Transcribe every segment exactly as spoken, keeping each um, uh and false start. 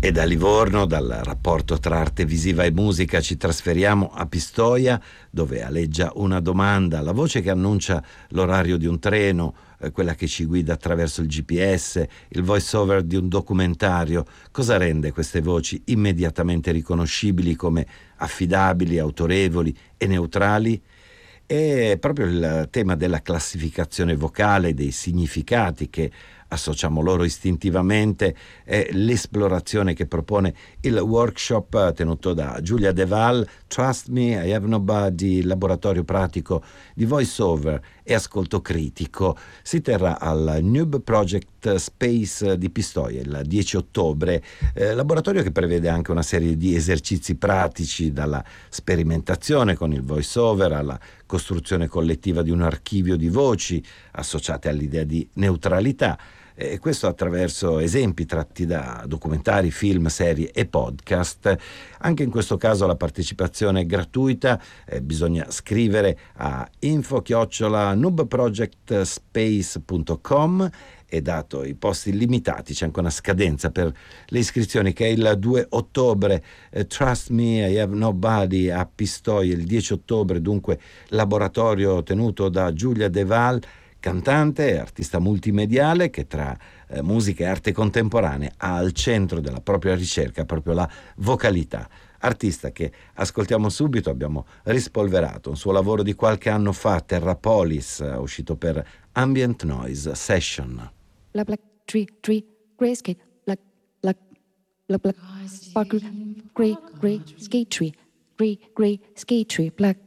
E da Livorno, dal rapporto tra arte visiva e musica, ci trasferiamo a Pistoia, dove aleggia una domanda, la voce che annuncia l'orario di un treno, eh, quella che ci guida attraverso il G P S, il voice over di un documentario. Cosa rende queste voci immediatamente riconoscibili come affidabili, autorevoli e neutrali? È proprio il tema della classificazione vocale, dei significati che associamo loro istintivamente, è l'esplorazione che propone il workshop tenuto da Giulia De Val, Trust Me, I Have Nobody, laboratorio pratico di voice over e ascolto critico. Si terrà al Noob Project Space di Pistoia il dieci ottobre, eh, laboratorio che prevede anche una serie di esercizi pratici, dalla sperimentazione con il voice over alla costruzione collettiva di un archivio di voci associate all'idea di neutralità. E questo attraverso esempi tratti da documentari, film, serie e podcast. Anche in questo caso la partecipazione è gratuita, eh, bisogna scrivere a info chiocciola noobprojectspace punto com e dato i posti limitati c'è anche una scadenza per le iscrizioni che è il due ottobre. eh, Trust Me, I Have Nobody a Pistoia il dieci ottobre, dunque laboratorio tenuto da Giulia De Val, cantante e artista multimediale che tra eh, musica e arte contemporanea ha al centro della propria ricerca proprio la vocalità. Artista che ascoltiamo subito, abbiamo rispolverato un suo lavoro di qualche anno fa, Terrapolis, eh, uscito per Ambient Noise Session. Black black tree tree gray skate black black black black sparkle gray gray skate tree gray gray skate tree black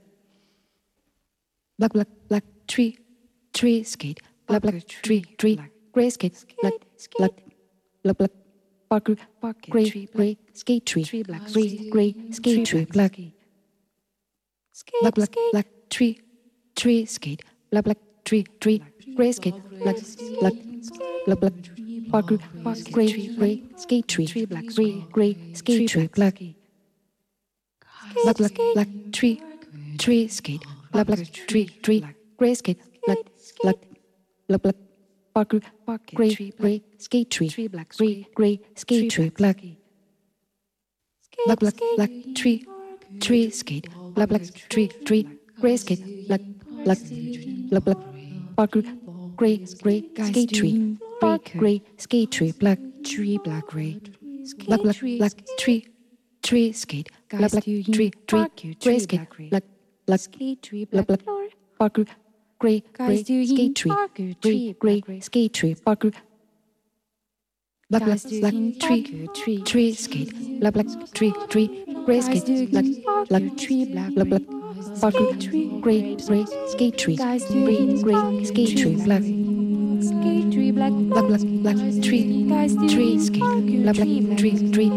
black black black tree tree skate black black tree tree gray skate black black black black sparkle gray gray skate tree gray gray skate tree black black black black tree tree skate black black tree tree gray skate black black black black sparkle gray gray skate tree gray gray skate tree black black black black tree tree skate black black tree tree gray skate black black black black sparkle gray gray skate tree gray gray skate tree black black black black tree tree skate black black tree tree gray skate black black black black sparkle gray gray skate tree gray gray skate tree black tree black gray black black black tree tree skate black black tree tree gray skate black black black black sparkle gray gray skate tree gray gray skate tree sparkle black black black tree tree skate black black tree tree gray skate black black black black sparkle gray gray skate tree gray gray skate tree black skate tree black black black black tree tree skate black black tree tree